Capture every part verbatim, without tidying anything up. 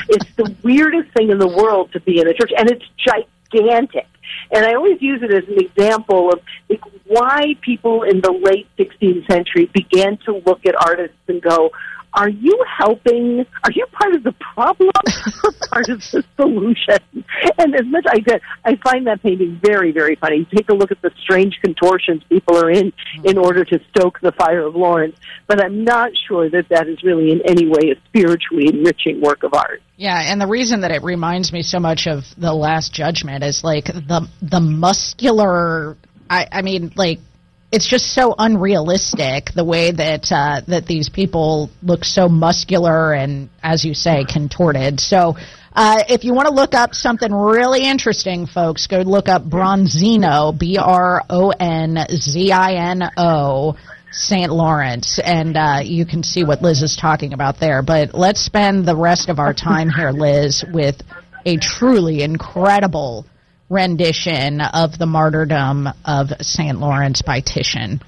It's the weirdest thing in the world to be in a church, and it's gigantic. And I always use it as an example of like, why people in the late sixteenth century began to look at artists and go, are you helping? Are you part of the problem or part of the solution? And as much as I did, I find that painting very, very funny. Take a look at the strange contortions people are in in order to stoke the fire of Lawrence. But I'm not sure that that is really in any way a spiritually enriching work of art. Yeah, and the reason that it reminds me so much of The Last Judgment is like the the muscular. I, I mean, like. It's just so unrealistic the way that uh, that these people look so muscular and, as you say, contorted. So uh, if you want to look up something really interesting, folks, go look up Bronzino, B R O N Z I N O, Saint Lawrence, and uh, you can see what Liz is talking about there. But let's spend the rest of our time here, Liz, with a truly incredible rendition of the martyrdom of Saint Lawrence by Titian.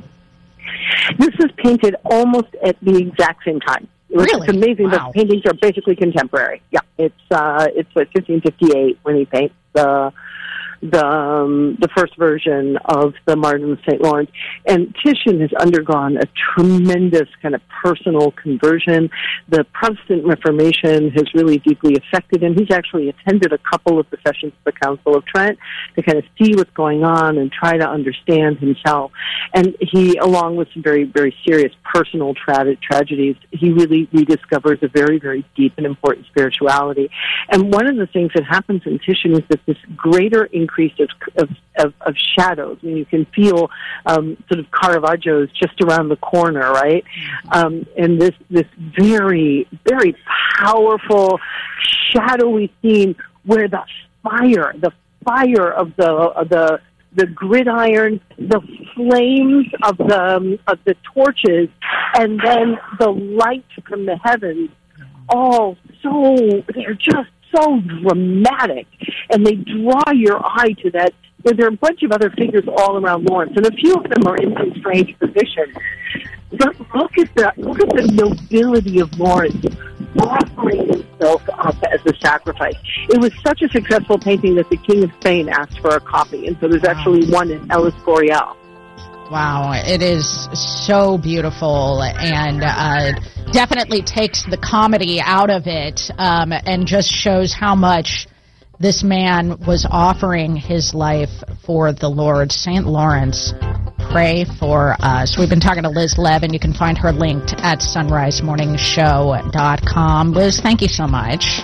This was painted almost at the exact same time. It was Really? It's amazing. Wow. The paintings are basically contemporary. Yeah, it's uh, it's like fifteen fifty-eight when he paints the the um, the first version of the Martyrdom of Saint Lawrence. And Titian has undergone a tremendous kind of personal conversion. The Protestant Reformation has really deeply affected him. He's actually attended a couple of the sessions of the Council of Trent to kind of see what's going on and try to understand himself. And he, along with some very, very serious personal tra- tragedies, he really rediscovers a very, very deep and important spirituality. And one of the things that happens in Titian is that this greater increase of, of, of, of shadows. I mean, you can feel um, sort of Caravaggio's just around the corner, right? Um, and this this very, very powerful, shadowy scene where the fire, the fire of the of the the gridiron, the flames of the um, of the torches, and then the light from the heavens, all so they're just so dramatic, and they draw your eye to that. There are a bunch of other figures all around Lawrence, and a few of them are in some strange positions. But look at the look at the nobility of Lawrence offering himself up as a sacrifice. It was such a successful painting that the King of Spain asked for a copy, and so there's actually one in El Escorial. Wow, it is so beautiful, and uh, definitely takes the comedy out of it, um, and just shows how much this man was offering his life for the Lord. Saint Lawrence, pray for us. We've been talking to Liz Levin. You can find her linked at sunrise morning show dot com. Liz, thank you so much.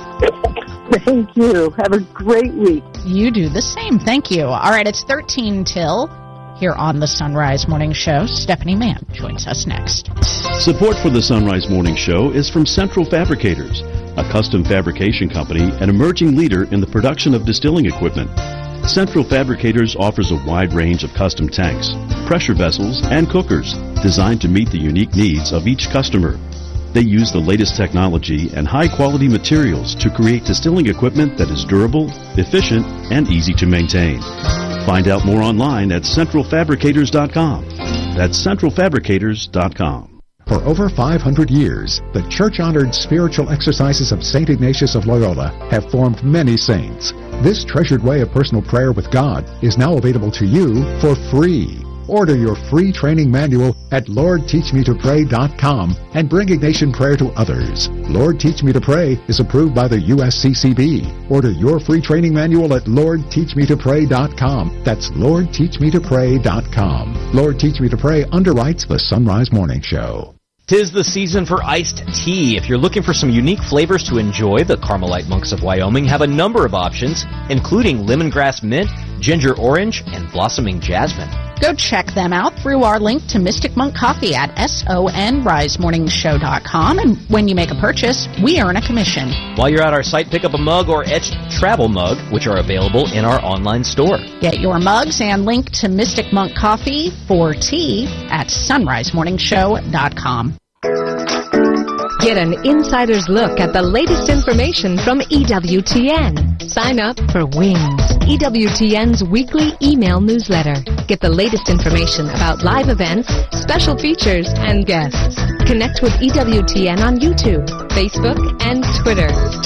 Thank you. Have a great week. You do the same. Thank you. All right, it's thirteen till. Here on the Sunrise Morning Show, Stephanie Mann joins us next. Support for the Sunrise Morning Show is from Central Fabricators, a custom fabrication company and emerging leader in the production of distilling equipment. Central Fabricators offers a wide range of custom tanks, pressure vessels, and cookers designed to meet the unique needs of each customer. They use the latest technology and high-quality materials to create distilling equipment that is durable, efficient, and easy to maintain. Find out more online at central fabricators dot com. That's central fabricators dot com. For over five hundred years, the church-honored spiritual exercises of Saint Ignatius of Loyola have formed many saints. This treasured way of personal prayer with God is now available to you for free. Order your free training manual at lord teach me to pray dot com and bring Ignatian prayer to others. Lord Teach Me to Pray is approved by the U S C C B. Order your free training manual at lord teach me to pray dot com. That's lord teach me to pray dot com. Lord Teach Me to Pray underwrites the Sunrise Morning Show. Tis the season for iced tea. If you're looking for some unique flavors to enjoy, the Carmelite Monks of Wyoming have a number of options, including lemongrass mint, ginger orange, and blossoming jasmine. Go check them out through our link to Mystic Monk Coffee at sunrise morning show dot com. And when you make a purchase, we earn a commission. While you're at our site, pick up a mug or etched travel mug, which are available in our online store. Get your mugs and link to Mystic Monk Coffee for tea at sunrise morning show dot com. Get an insider's look at the latest information from E W T N. Sign up for Wings, E W T N's weekly email newsletter. Get the latest information about live events, special features, and guests. Connect with E W T N on YouTube, Facebook, and Twitter.